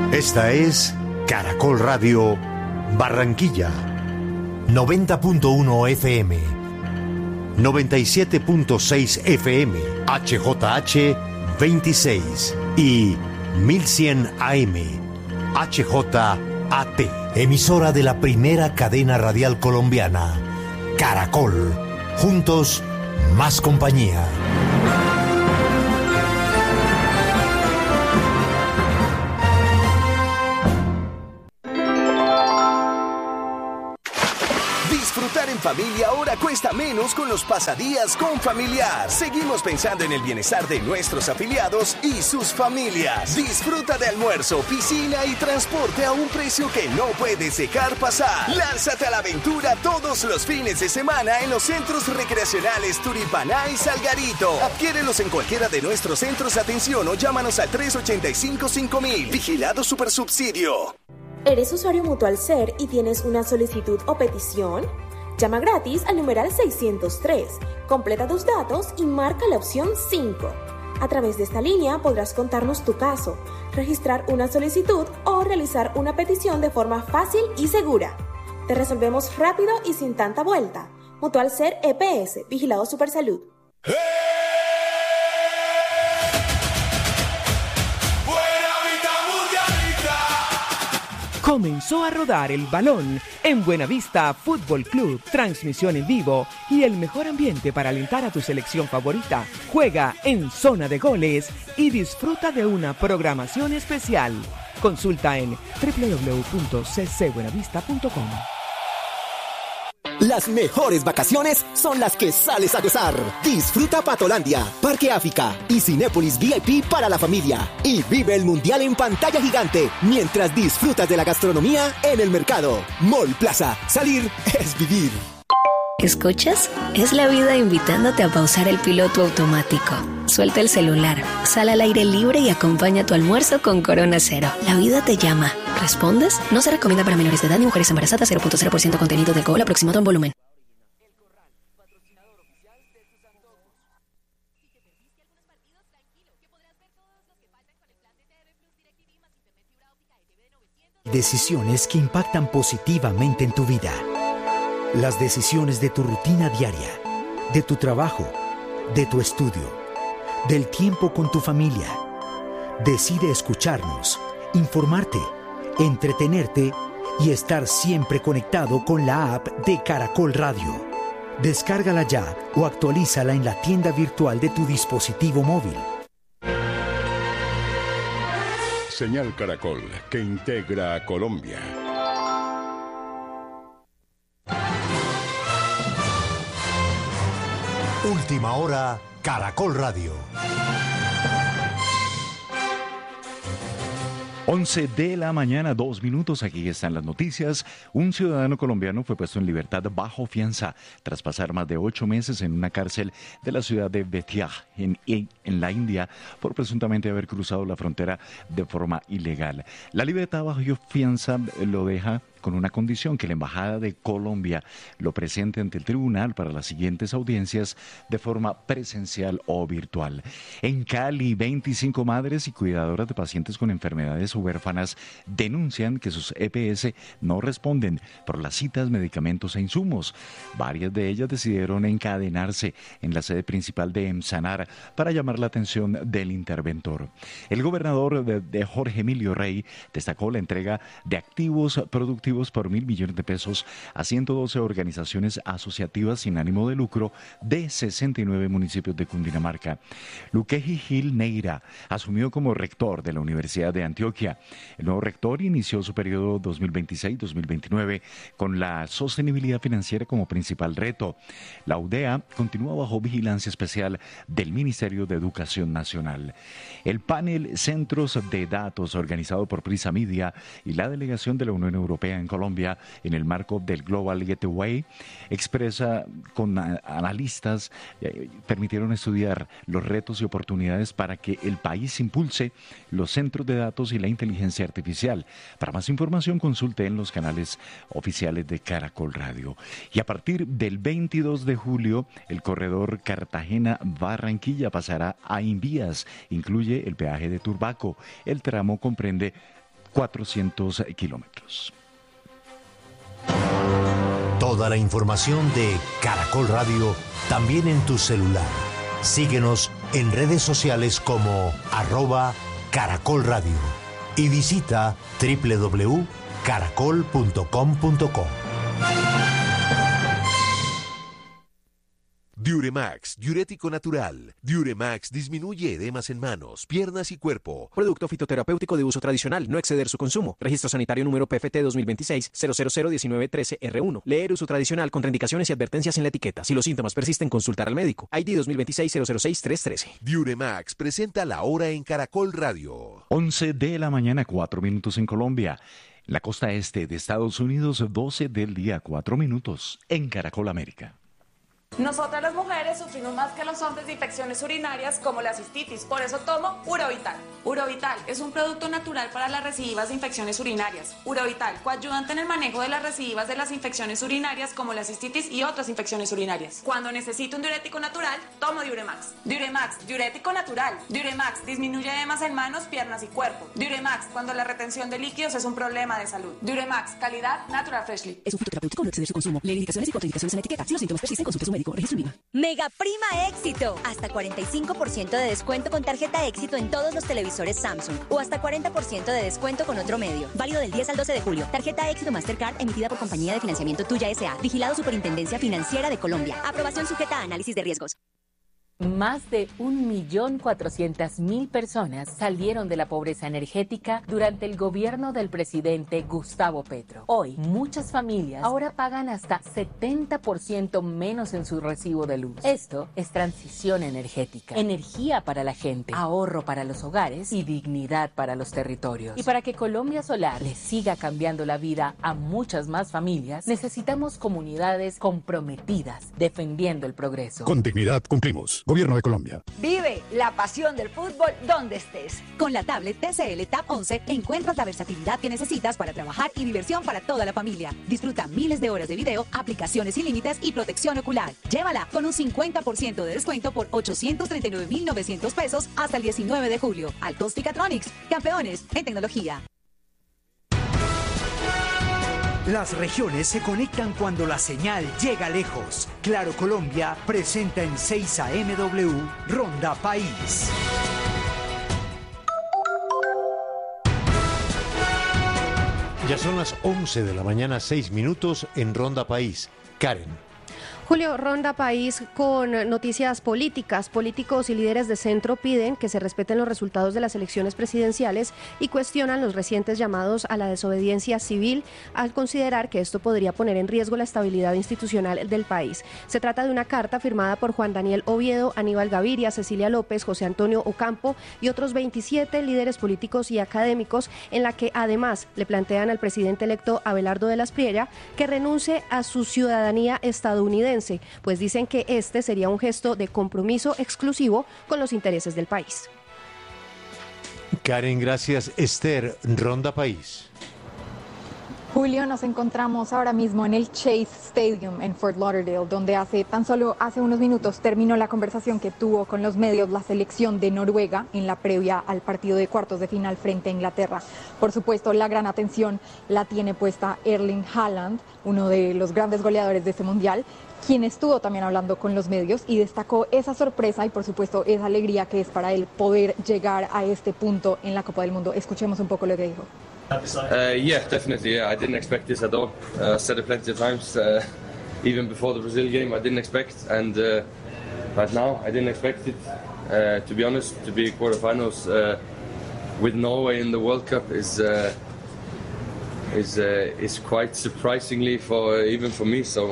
Esta es Caracol Radio Barranquilla, 90.1 FM, 97.6 FM, HJH 26 y 1100 AM, HJAT, emisora de la primera cadena radial colombiana, Caracol, juntos, más compañía. Disfrutar en familia ahora cuesta menos con los pasadías con Familiar. Seguimos pensando en el bienestar de nuestros afiliados y sus familias. Disfruta de almuerzo, piscina y transporte a un precio que no puedes dejar pasar. Lánzate a la aventura todos los fines de semana en los centros recreacionales Turipaná y Salgarito. Adquiérelos en cualquiera de nuestros centros de atención o llámanos al 385-5000. Vigilado Supersubsidio. ¿Eres usuario Mutual Ser y tienes una solicitud o petición? Llama gratis al numeral 603, completa tus datos y marca la opción 5. A través de esta línea podrás contarnos tu caso, registrar una solicitud o realizar una petición de forma fácil y segura. Te resolvemos rápido y sin tanta vuelta. Mutual Ser EPS, Vigilado Supersalud. ¡Hey! Comenzó a rodar el balón en Buenavista Fútbol Club, transmisión en vivo y el mejor ambiente para alentar a tu selección favorita. Juega en zona de goles y disfruta de una programación especial. Consulta en www.ccbuenavista.com. Las mejores vacaciones son las que sales a gozar. Disfruta Patolandia, Parque África y Cinépolis VIP para la familia. Y vive el Mundial en pantalla gigante mientras disfrutas de la gastronomía en el mercado. Mall Plaza. Salir es vivir. ¿Escuchas? Es la vida invitándote a pausar el piloto automático. Suelta el celular, sal al aire libre y acompaña tu almuerzo con Corona Cero. La vida te llama. ¿Respondes? No se recomienda para menores de edad ni mujeres embarazadas. 0.0% contenido de alcohol aproximado en volumen. Decisiones que impactan positivamente en tu vida. Las decisiones de tu rutina diaria, de tu trabajo, de tu estudio, del tiempo con tu familia. Decide escucharnos, informarte, entretenerte y estar siempre conectado con la app de Caracol Radio. Descárgala ya o actualízala en la tienda virtual de tu dispositivo móvil. Señal Caracol, que integra a Colombia. Última hora, Caracol Radio. 11 de la mañana, 2 minutos, aquí están las noticias. Un ciudadano colombiano fue puesto en libertad bajo fianza tras pasar más de 8 meses en una cárcel de la ciudad de Bettiah, en la India, por presuntamente haber cruzado la frontera de forma ilegal. La libertad bajo fianza lo deja con una condición: que la Embajada de Colombia lo presente ante el tribunal para las siguientes audiencias de forma presencial o virtual. En Cali, 25 madres y cuidadoras de pacientes con enfermedades huérfanas denuncian que sus EPS no responden por las citas, medicamentos e insumos. Varias de ellas decidieron encadenarse en la sede principal de EMSANAR para llamar la atención del interventor. El gobernador de Jorge Emilio Rey destacó la entrega de activos productivos por 1.000 millones de pesos a 112 organizaciones asociativas sin ánimo de lucro de 69 municipios de Cundinamarca. Luqueji Gil Neira asumió como rector de la Universidad de Antioquia. El nuevo rector inició su periodo 2026-2029 con la sostenibilidad financiera como principal reto. La UDEA continúa bajo vigilancia especial del Ministerio de Educación Nacional. El panel Centros de Datos, organizado por Prisa Media y la delegación de la Unión Europea en Colombia en el marco del Global Gateway, expresa con analistas, permitieron estudiar los retos y oportunidades para que el país impulse los centros de datos y la inteligencia artificial. Para más información, consulte en los canales oficiales de Caracol Radio. Y a partir del 22 de julio, el corredor Cartagena-Barranquilla pasará a Invías. Incluye el peaje de Turbaco. El tramo comprende 400 kilómetros. Toda la información de Caracol Radio también en tu celular. Síguenos en redes sociales como @Caracol Radio y visita www.caracol.com.co. Diuremax, diurético natural. Diuremax disminuye edemas en manos, piernas y cuerpo. Producto fitoterapéutico de uso tradicional, no exceder su consumo. Registro sanitario número PFT 2026-0001913R1. Leer uso tradicional, contraindicaciones y advertencias en la etiqueta. Si los síntomas persisten, consultar al médico. ID 2026-006313. Diuremax presenta la hora en Caracol Radio. 11 de la mañana, 4 minutos en Colombia. En la costa este de Estados Unidos, 12 del día, 4 minutos en Caracol América. Nosotras las mujeres sufrimos más que los hombres de infecciones urinarias como la cistitis, por eso tomo Urovital. Urovital es un producto natural para las recidivas de infecciones urinarias. Urovital, coayudante en el manejo de las recidivas de las infecciones urinarias como la cistitis y otras infecciones urinarias. Cuando necesito un diurético natural, tomo Diuremax. Diuremax, diurético natural. Diuremax disminuye edemas en manos, piernas y cuerpo. Diuremax, cuando la retención de líquidos es un problema de salud. Diuremax, calidad Natural Freshly. Es un fitoterapéutico, no exceder su consumo. Lee indicaciones y contraindicaciones en la etiqueta. Si los síntomas persisten, consulte a su médico. Registro IVA. Mega Prima Éxito. Hasta 45% de descuento con tarjeta Éxito en todos los televisores Samsung. O hasta 40% de descuento con otro medio. Válido del 10 al 12 de julio. Tarjeta Éxito Mastercard emitida por Compañía de Financiamiento Tuya S.A. Vigilado Superintendencia Financiera de Colombia. Aprobación sujeta a análisis de riesgos. Más de 1.400.000 personas salieron de la pobreza energética durante el gobierno del presidente Gustavo Petro. Hoy, muchas familias ahora pagan hasta 70% menos en su recibo de luz. Esto es transición energética, energía para la gente, ahorro para los hogares y dignidad para los territorios. Y para que Colombia Solar le siga cambiando la vida a muchas más familias, necesitamos comunidades comprometidas, defendiendo el progreso. Con dignidad cumplimos. Gobierno de Colombia. Vive la pasión del fútbol donde estés. Con la tablet TCL Tab 11 encuentras la versatilidad que necesitas para trabajar y diversión para toda la familia. Disfruta miles de horas de video, aplicaciones sin límites y protección ocular. Llévala con un 50% de descuento por 839.900 pesos hasta el 19 de julio. Altos Ticatronics, campeones en tecnología. Las regiones se conectan cuando la señal llega lejos. Claro Colombia presenta en 6 AMW Ronda País. Ya son las 11 de la mañana, 6 minutos en Ronda País. Karen. Julio, Ronda País con noticias políticas. Políticos y líderes de centro piden que se respeten los resultados de las elecciones presidenciales y cuestionan los recientes llamados a la desobediencia civil al considerar que esto podría poner en riesgo la estabilidad institucional del país. Se trata de una carta firmada por Juan Daniel Oviedo, Aníbal Gaviria, Cecilia López, José Antonio Ocampo y otros 27 líderes políticos y académicos, en la que además le plantean al presidente electo Abelardo de la Espriella que renuncie a su ciudadanía estadounidense, pues dicen que este sería un gesto de compromiso exclusivo con los intereses del país. Karen, gracias. Esther, Ronda País. Julio, nos encontramos ahora mismo en el Chase Stadium en Fort Lauderdale, donde tan solo hace unos minutos terminó la conversación que tuvo con los medios la selección de Noruega en la previa al partido de cuartos de final frente a Inglaterra. Por supuesto, la gran atención la tiene puesta Erling Haaland, uno de los grandes goleadores de este mundial, quien estuvo también hablando con los medios y destacó esa sorpresa y por supuesto esa alegría que es para él poder llegar a este punto en la Copa del Mundo. Escuchemos un poco lo que dijo. Yeah, definitely. Yeah, I didn't expect this at all. I said it plenty of times, even before the Brazil game. I didn't expect, and right now I didn't expect it. To be honest, to be quarterfinals with Norway in the World Cup is quite surprisingly even for me. So.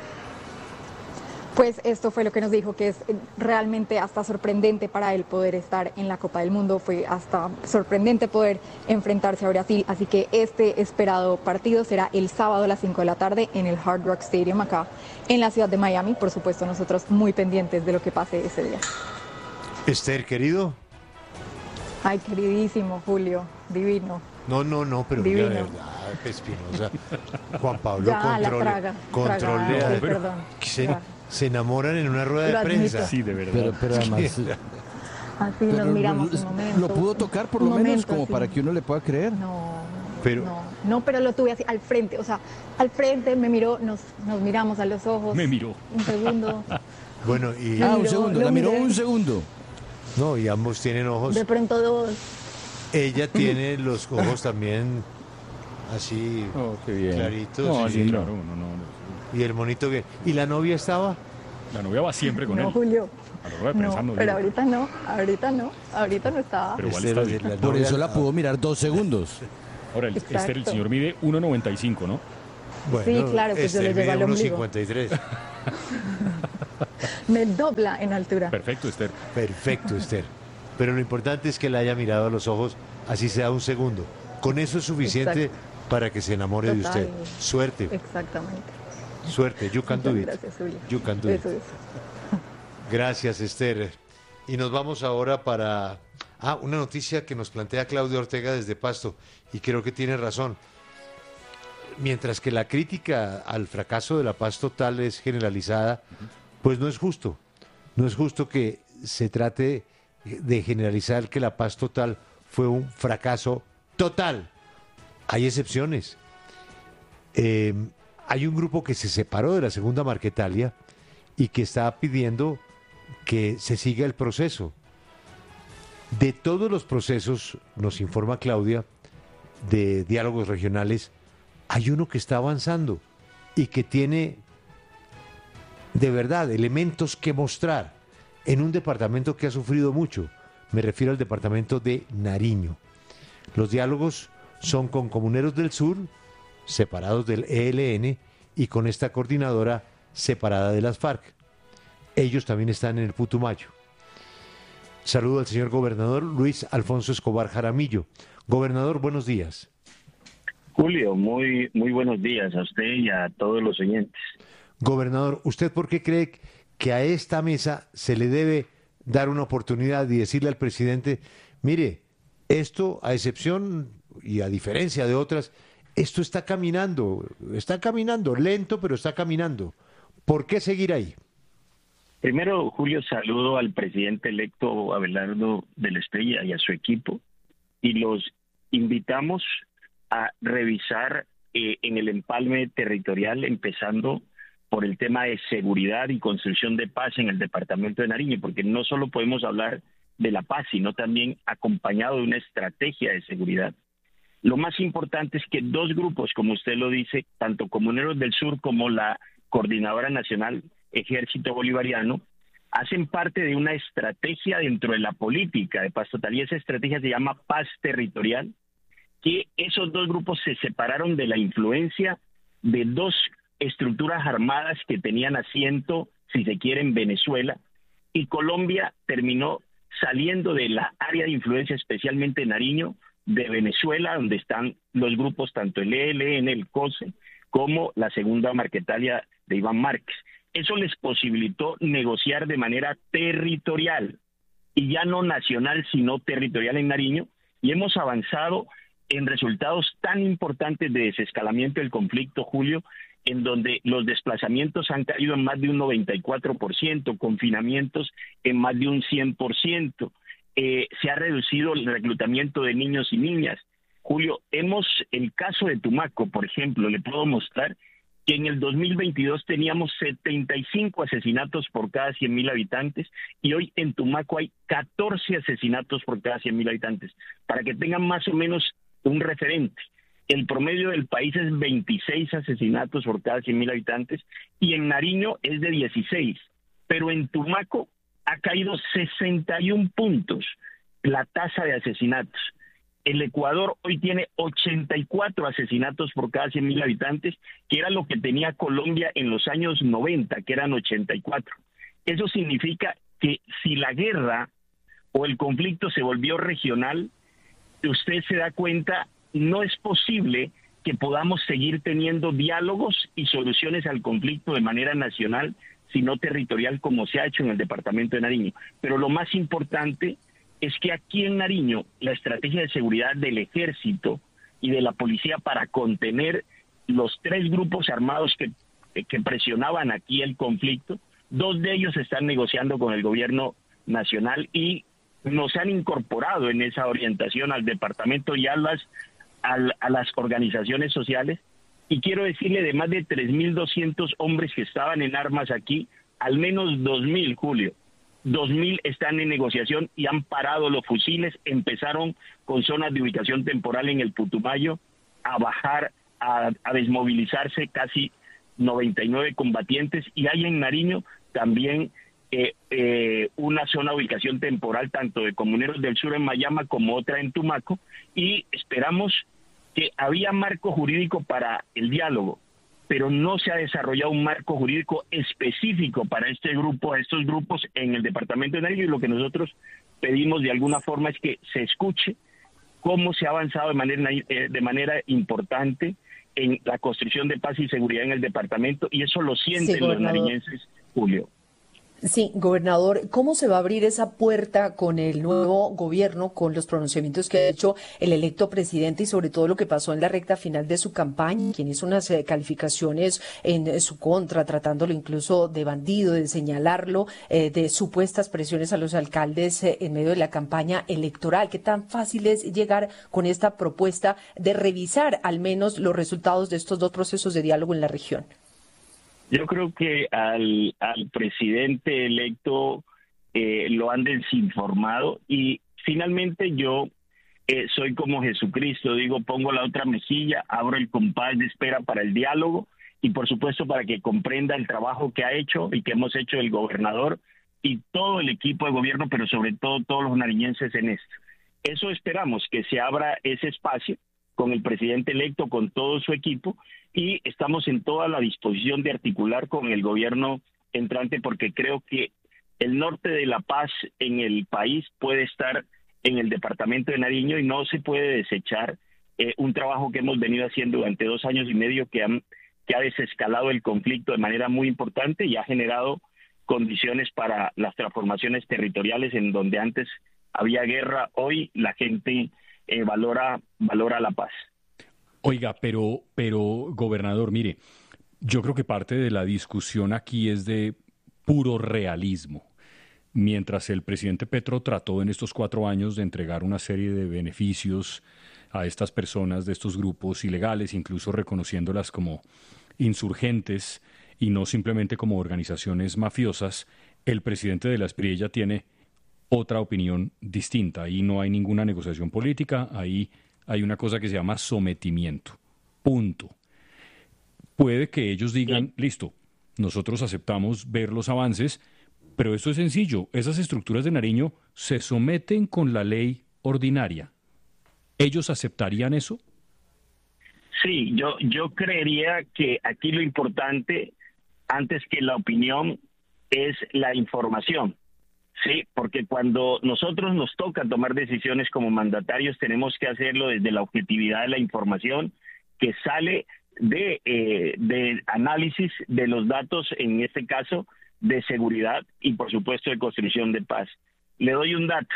Pues esto fue lo que nos dijo, que es realmente hasta sorprendente para él poder estar en la Copa del Mundo, fue hasta sorprendente poder enfrentarse a Brasil, así que este esperado partido será el sábado a las 5 de la tarde en el Hard Rock Stadium acá en la ciudad de Miami. Por supuesto, nosotros muy pendientes de lo que pase ese día. Esther, querido. Ay, queridísimo Julio, divino. No, pero divino. La verdad, Espinosa, Juan Pablo, controle. Perdón. Se enamoran en una rueda de prensa. Sí, de verdad. Pero además, Así nos miramos un momento. ¿Lo pudo tocar por lo menos como para que uno le pueda creer? No, pero lo tuve así al frente, o sea, al frente me miró, nos miramos a los ojos. Me miró. Un segundo. Bueno, y... un segundo, la miró un segundo. No, y ambos tienen ojos. De pronto 2. Ella tiene los ojos también así qué bien. claritos. No, sí, claro, Y el monito bien. ¿Y la novia estaba? La novia va siempre con él. No, Julio. A la hora de prensa No, pero ahorita no estaba. Pero igual está bien. Por eso la pudo mirar 2 segundos. Ahora, el señor mide 1.95, ¿no? Bueno, sí, claro, pues yo le llego al ombligo. 1.53. Me dobla en altura. Perfecto, Esther. Perfecto, Esther. Pero lo importante es que la haya mirado a los ojos, así sea un segundo. Con eso es suficiente para que se enamore de usted. Suerte. Exactamente. Suerte. You can do it. Gracias, Julio. You can do it. Eso es. Gracias, Esther. Y nos vamos ahora para una noticia que nos plantea Claudia Ortega desde Pasto, y creo que tiene razón. Mientras que la crítica al fracaso de la paz total es generalizada, pues no es justo. No es justo que se trate de generalizar que la paz total fue un fracaso total. Hay excepciones. Hay un grupo que se separó de la Segunda Marquetalia y que está pidiendo que se siga el proceso. De todos los procesos, nos informa Claudia, de diálogos regionales, hay uno que está avanzando y que tiene de verdad elementos que mostrar en un departamento que ha sufrido mucho. Me refiero al departamento de Nariño. Los diálogos son con comuneros del sur, separados del ELN, y con esta coordinadora separada de las FARC. Ellos también están en el Putumayo. Saludo al señor gobernador Luis Alfonso Escobar Jaramillo. Gobernador, buenos días. Julio, muy buenos días a usted y a todos los oyentes. Gobernador, ¿usted por qué cree que a esta mesa se le debe dar una oportunidad y decirle al presidente, mire, esto, a excepción y a diferencia de otras, esto está caminando lento, pero está caminando? ¿Por qué seguir ahí? Primero, Julio, saludo al presidente electo Abelardo de la Estrella y a su equipo, y los invitamos a revisar en el empalme territorial, empezando por el tema de seguridad y construcción de paz en el departamento de Nariño, porque no solo podemos hablar de la paz, sino también acompañado de una estrategia de seguridad. Lo más importante es que 2 grupos, como usted lo dice, tanto Comuneros del Sur como la Coordinadora Nacional Ejército Bolivariano, hacen parte de una estrategia dentro de la política de paz total, y esa estrategia se llama Paz Territorial, que esos 2 grupos se separaron de la influencia de 2 estructuras armadas que tenían asiento, si se quiere, en Venezuela, y Colombia terminó saliendo de la área de influencia, especialmente en Nariño, de Venezuela, donde están los grupos, tanto el ELN, el COSE, como la Segunda Marquetalia de Iván Márquez. Eso les posibilitó negociar de manera territorial, y ya no nacional, sino territorial en Nariño, y hemos avanzado en resultados tan importantes de desescalamiento del conflicto, Julio, en donde los desplazamientos han caído en más de un 94%, confinamientos en más de un 100%, se ha reducido el reclutamiento de niños y niñas. Julio, el caso de Tumaco, por ejemplo, le puedo mostrar que en el 2022 teníamos 75 asesinatos por cada 100.000 habitantes, y hoy en Tumaco hay 14 asesinatos por cada 100.000 habitantes. Para que tengan más o menos un referente, el promedio del país es 26 asesinatos por cada 100.000 habitantes, y en Nariño es de 16, pero en Tumaco ha caído 61 puntos la tasa de asesinatos. El Ecuador hoy tiene 84 asesinatos por cada 100.000 habitantes, que era lo que tenía Colombia en los años 90, que eran 84. Eso significa que si la guerra o el conflicto se volvió regional, usted se da cuenta, no es posible que podamos seguir teniendo diálogos y soluciones al conflicto de manera nacional, sino territorial, como se ha hecho en el departamento de Nariño. Pero lo más importante es que aquí en Nariño la estrategia de seguridad del ejército y de la policía para contener los 3 grupos armados que presionaban aquí el conflicto, 2 de ellos están negociando con el gobierno nacional, y nos han incorporado en esa orientación al departamento y a las organizaciones sociales. Y quiero decirle, de más de 3.200 hombres que estaban en armas aquí, al menos 2.000, Julio, 2.000 están en negociación y han parado los fusiles. Empezaron con zonas de ubicación temporal en el Putumayo a bajar, a desmovilizarse casi 99 combatientes, y hay en Nariño también una zona de ubicación temporal tanto de Comuneros del Sur en Mayama como otra en Tumaco, y esperamos que había marco jurídico para el diálogo, pero no se ha desarrollado un marco jurídico específico para estos grupos en el departamento de Nariño, y lo que nosotros pedimos de alguna forma es que se escuche cómo se ha avanzado de manera importante en la construcción de paz y seguridad en el departamento, y eso lo sienten los nariñenses, Julio. Sí, gobernador, ¿cómo se va a abrir esa puerta con el nuevo gobierno, con los pronunciamientos que ha hecho el electo presidente y sobre todo lo que pasó en la recta final de su campaña, quien hizo unas calificaciones en su contra, tratándolo incluso de bandido, de señalarlo, de supuestas presiones a los alcaldes en medio de la campaña electoral? ¿Qué tan fácil es llegar con esta propuesta de revisar al menos los resultados de estos dos procesos de diálogo en la región? Yo creo que al presidente electo lo han desinformado, y finalmente yo soy como Jesucristo, digo, pongo la otra mejilla, abro el compás de espera para el diálogo y por supuesto para que comprenda el trabajo que ha hecho y que hemos hecho el gobernador y todo el equipo de gobierno, pero sobre todo todos los nariñenses en esto. Eso esperamos, que se abra ese espacio con el presidente electo, con todo su equipo, y estamos en toda la disposición de articular con el gobierno entrante, porque creo que el norte de la paz en el país puede estar en el departamento de Nariño, y no se puede desechar un trabajo que hemos venido haciendo durante 2 años y medio que ha desescalado el conflicto de manera muy importante y ha generado condiciones para las transformaciones territoriales en donde antes había guerra. Hoy la gente valora la paz. Oiga, pero gobernador, mire, yo creo que parte de la discusión aquí es de puro realismo. Mientras el presidente Petro trató en estos 4 años de entregar una serie de beneficios a estas personas de estos grupos ilegales, incluso reconociéndolas como insurgentes y no simplemente como organizaciones mafiosas, el presidente de la Espriella tiene otra opinión distinta. Ahí no hay ninguna negociación política, ahí hay una cosa que se llama sometimiento. Punto. Puede que ellos digan, listo, nosotros aceptamos ver los avances, pero esto es sencillo. Esas estructuras de Nariño se someten con la ley ordinaria. ¿Ellos aceptarían eso? Sí, yo creería que aquí lo importante, antes que la opinión, es la información. Sí, porque cuando nosotros nos toca tomar decisiones como mandatarios, tenemos que hacerlo desde la objetividad de la información que sale de análisis de los datos, en este caso de seguridad y por supuesto de construcción de paz. Le doy un dato.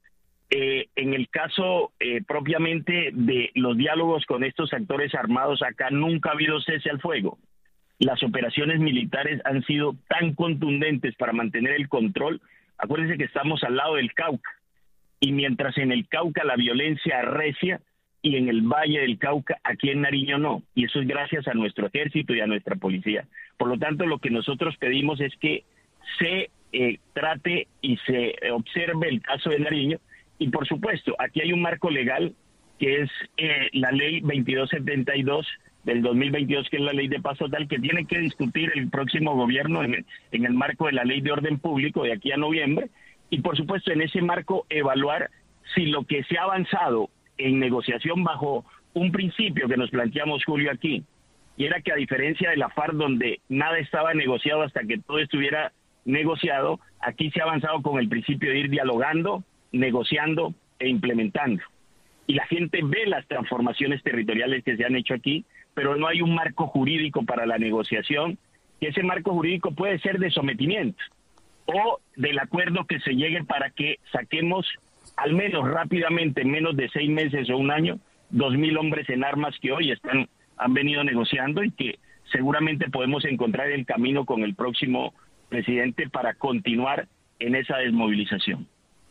En el caso propiamente de los diálogos con estos actores armados, acá nunca ha habido cese al fuego. Las operaciones militares han sido tan contundentes para mantener el control. Acuérdense que estamos al lado del Cauca, y mientras en el Cauca la violencia arrecia, y en el Valle del Cauca, aquí en Nariño no, y eso es gracias a nuestro ejército y a nuestra policía. Por lo tanto, lo que nosotros pedimos es que se trate y se observe el caso de Nariño, y por supuesto, aquí hay un marco legal que es la ley 2272 del 2022, que es la ley de paz total, que tiene que discutir el próximo gobierno en el marco de la ley de orden público de aquí a noviembre, y por supuesto en ese marco evaluar si lo que se ha avanzado en negociación bajo un principio que nos planteamos, Julio, aquí, y era que a diferencia de la FARC, donde nada estaba negociado hasta que todo estuviera negociado, aquí se ha avanzado con el principio de ir dialogando, negociando e implementando. Y la gente ve las transformaciones territoriales que se han hecho aquí, pero no hay un marco jurídico para la negociación, que ese marco jurídico puede ser de sometimiento o del acuerdo que se llegue para que saquemos al menos rápidamente, en menos de 6 meses o un año, 2.000 hombres en armas que hoy han venido negociando, y que seguramente podemos encontrar el camino con el próximo presidente para continuar en esa desmovilización.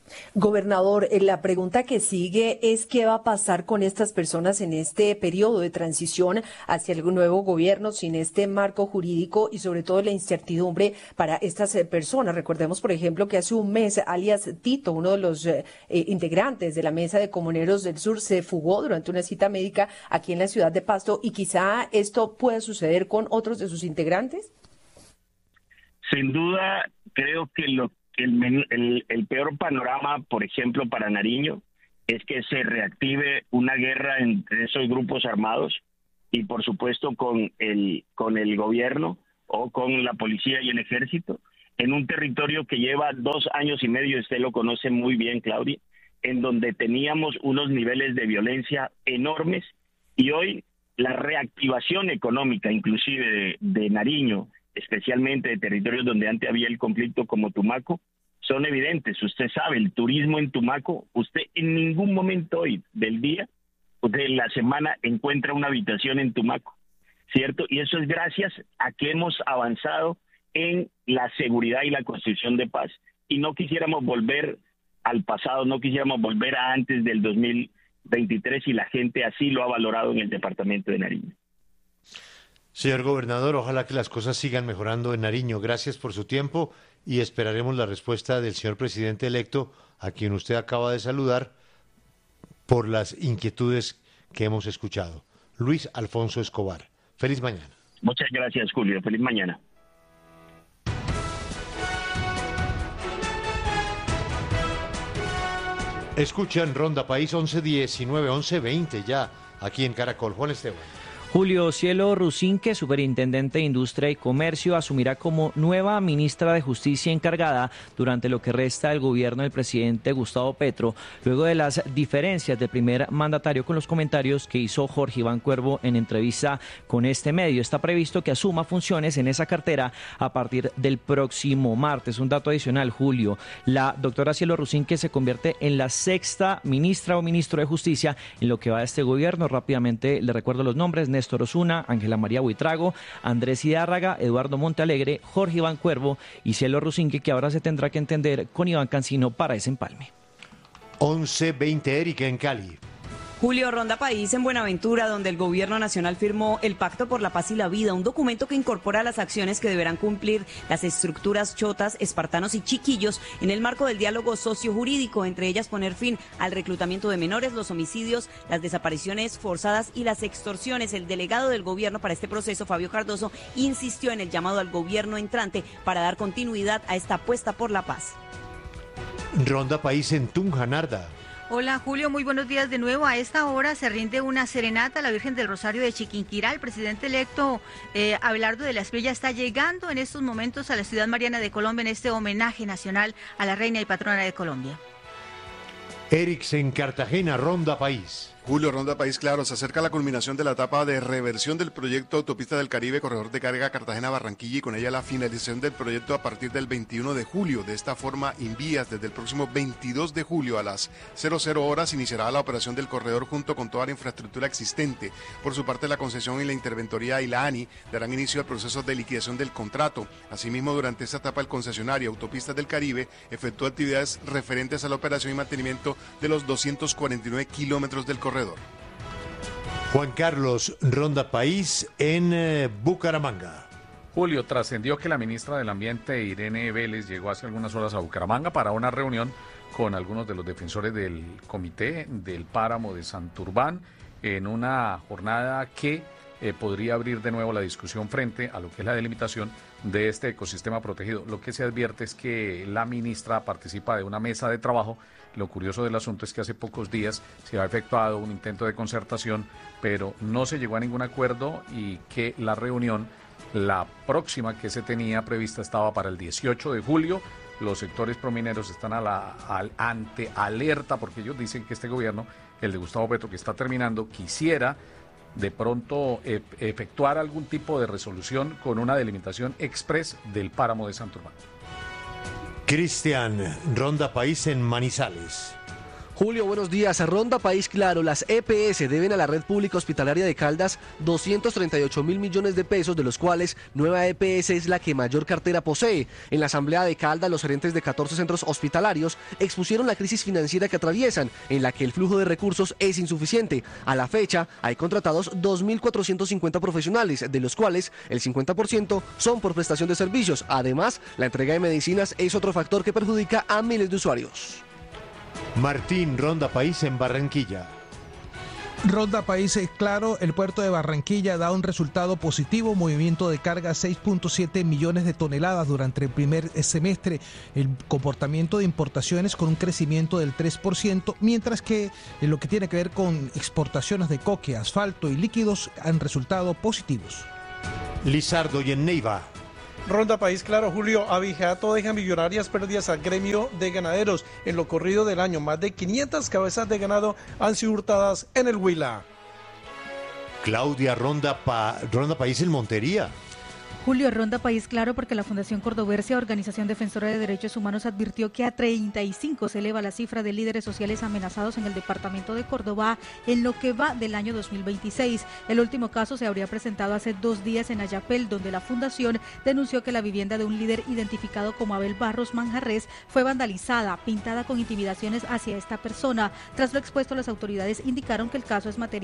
Gobernador, la pregunta que sigue es qué va a pasar con estas personas en este periodo de transición hacia el nuevo gobierno sin este marco jurídico y sobre todo la incertidumbre para estas personas. Recordemos, por ejemplo, que hace un mes, alias Tito, uno de los integrantes de la Mesa de Comuneros del Sur, se fugó durante una cita médica aquí en la ciudad de Pasto y quizá esto pueda suceder con otros de sus integrantes. Sin duda, creo que el peor panorama, por ejemplo, para Nariño, es que se reactive una guerra entre esos grupos armados y, por supuesto, con el gobierno o con la policía y el ejército, en un territorio que lleva 2 años y medio, usted lo conoce muy bien, Claudia, en donde teníamos unos niveles de violencia enormes y hoy la reactivación económica, inclusive de Nariño, especialmente de territorios donde antes había el conflicto como Tumaco, son evidentes. Usted sabe, el turismo en Tumaco, usted en ningún momento hoy del día, de la semana, encuentra una habitación en Tumaco, ¿cierto? Y eso es gracias a que hemos avanzado en la seguridad y la construcción de paz. Y no quisiéramos volver al pasado, no quisiéramos volver a antes del 2023 y la gente así lo ha valorado en el departamento de Nariño. Señor gobernador, ojalá que las cosas sigan mejorando en Nariño. Gracias por su tiempo y esperaremos la respuesta del señor presidente electo, a quien usted acaba de saludar, por las inquietudes que hemos escuchado. Luis Alfonso Escobar. Feliz mañana. Muchas gracias, Julio. Feliz mañana. Escuchan Ronda País 11:19, 11:20 ya, aquí en Caracol. Juan Esteban. Julio Cielo Rusinque, superintendente de Industria y Comercio, asumirá como nueva ministra de Justicia encargada durante lo que resta del gobierno del presidente Gustavo Petro, luego de las diferencias del primer mandatario con los comentarios que hizo Jorge Iván Cuervo en entrevista con este medio. Está previsto que asuma funciones en esa cartera a partir del próximo martes. Un dato adicional, Julio, la doctora Cielo Rusinque se convierte en la 6ª ministra o ministro de Justicia en lo que va de este gobierno. Rápidamente le recuerdo los nombres: Néstor Osuna, Ángela María Buitrago, Andrés Hidárraga, Eduardo Montealegre, Jorge Iván Cuervo y Cielo Rusinque, que ahora se tendrá que entender con Iván Cancino para ese empalme. 11:20, Erika, en Cali. Julio, Ronda País en Buenaventura, donde el gobierno nacional firmó el Pacto por la Paz y la Vida, un documento que incorpora las acciones que deberán cumplir las estructuras chotas, espartanos y chiquillos en el marco del diálogo sociojurídico, entre ellas poner fin al reclutamiento de menores, los homicidios, las desapariciones forzadas y las extorsiones. El delegado del gobierno para este proceso, Fabio Cardoso, insistió en el llamado al gobierno entrante para dar continuidad a esta apuesta por la paz. Ronda País en Tunja, Narda. Hola Julio, muy buenos días de nuevo. A esta hora se rinde una serenata a la Virgen del Rosario de Chiquinquirá. El presidente electo Abelardo de la Espriella está llegando en estos momentos a la ciudad mariana de Colombia en este homenaje nacional a la reina y patrona de Colombia. Erix en Cartagena, Ronda País. Julio, Ronda País, claro, se acerca la culminación de la etapa de reversión del proyecto Autopista del Caribe, corredor de carga Cartagena-Barranquilla, y con ella la finalización del proyecto a partir del 21 de julio. De esta forma, Invías, desde el próximo 22 de julio a las 00 horas, iniciará la operación del corredor junto con toda la infraestructura existente. Por su parte, la concesión y la interventoría y la ANI darán inicio al proceso de liquidación del contrato. Asimismo, durante esta etapa, el concesionario Autopistas del Caribe efectúa actividades referentes a la operación y mantenimiento de los 249 kilómetros del corredor. Juan Carlos, Ronda País en Bucaramanga. Julio, trascendió que la ministra del Ambiente, Irene Vélez, llegó hace algunas horas a Bucaramanga para una reunión con algunos de los defensores del comité del páramo de Santurbán, en una jornada que podría abrir de nuevo la discusión frente a lo que es la delimitación de este ecosistema protegido. Lo que se advierte es que la ministra participa de una mesa de trabajo. Lo curioso del asunto es que hace pocos días se ha efectuado un intento de concertación, pero no se llegó a ningún acuerdo, y que la reunión, la próxima que se tenía prevista, estaba para el 18 de julio. Los sectores promineros están ante alerta, porque ellos dicen que este gobierno, el de Gustavo Petro, que está terminando, quisiera de pronto efectuar algún tipo de resolución con una delimitación express del páramo de Santurbán. Cristian, Ronda País en Manizales. Julio, buenos días. Ronda País Claro, las EPS deben a la red pública hospitalaria de Caldas 238.000 millones de pesos, de los cuales Nueva EPS es la que mayor cartera posee. En la asamblea de Caldas, los gerentes de 14 centros hospitalarios expusieron la crisis financiera que atraviesan, en la que el flujo de recursos es insuficiente. A la fecha, hay contratados 2.450 profesionales, de los cuales el 50% son por prestación de servicios. Además, la entrega de medicinas es otro factor que perjudica a miles de usuarios. Martín, Ronda País en Barranquilla. Ronda País Claro, el puerto de Barranquilla da un resultado positivo, movimiento de carga 6.7 millones de toneladas durante el primer semestre, el comportamiento de importaciones con un crecimiento del 3%, mientras que en lo que tiene que ver con exportaciones de coque, asfalto y líquidos han resultado positivos. Lizardo y en Neiva. Ronda País Claro, Julio. Abigeato deja millonarias pérdidas al gremio de ganaderos. En lo corrido del año, más de 500 cabezas de ganado han sido hurtadas en el Huila. Claudia, Ronda País en Montería. Julio, Ronda País Claro, porque la Fundación Cordoversia, organización defensora de derechos humanos, advirtió que a 35 se eleva la cifra de líderes sociales amenazados en el departamento de Córdoba en lo que va del año 2026. El último caso se habría presentado hace 2 días en Ayapel, donde la fundación denunció que la vivienda de un líder identificado como Abel Barros Manjarres fue vandalizada, pintada con intimidaciones hacia esta persona. Tras lo expuesto, las autoridades indicaron que el caso es materia